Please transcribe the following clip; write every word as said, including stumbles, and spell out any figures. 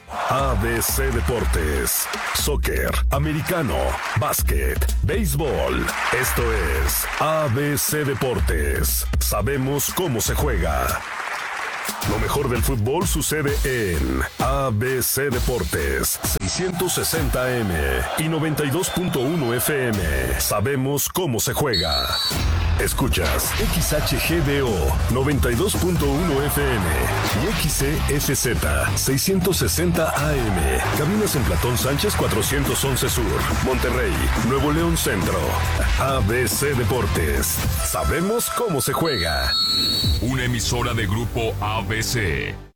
A B C Deportes, soccer, americano, básquet, béisbol. Esto es A B C Deportes. Sabemos cómo se juega. Lo mejor del fútbol sucede en A B C Deportes, seiscientos sesenta A M y noventa y dos punto uno F M. Sabemos cómo se juega. Escuchas X H G D O noventa y dos punto uno F M y X C F Z seiscientos sesenta A M. Cabinas en Platón Sánchez cuatrocientos once Sur, Monterrey, Nuevo León Centro. A B C Deportes. Sabemos cómo se juega. Una emisora de Grupo A B C.